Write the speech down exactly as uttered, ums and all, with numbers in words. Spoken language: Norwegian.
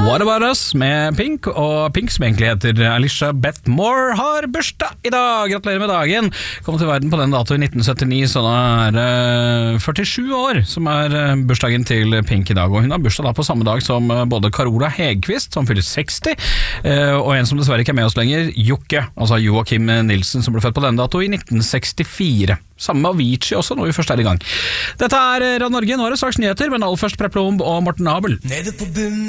What About Us med Pink, og Pink som egentlig heter Alicia Beth Moore har bursdag i dag. Gratulerer med dagen. Kom til verden på den dato i nitten syttini, så nå er det førtisju år som er bursdagen til Pink i dag. Og hun har bursdag da på samme dag som både Carola Hegqvist, som fyller seksti, og en som dessverre ikke er med oss lenger, Jokke, altså Joakim Nilsen, som ble født på denne dato i nitten sekstifire. Samme med Avicii også, når vi først er i gang. Dette er Radio Norge, nå er det straks nyheter, men aller først Preplomb og Morten Abel. Nede på bunnen